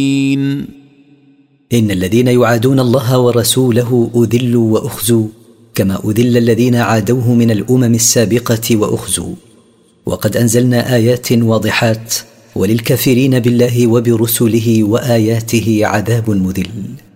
إن الذين يعادون الله ورسوله أذلوا وأخزوا كما أذل الذين عادوه من الأمم السابقة وأخزوا. وقد أنزلنا آيات واضحات، وللكافرين بالله وبرسله وآياته عذاب مذل.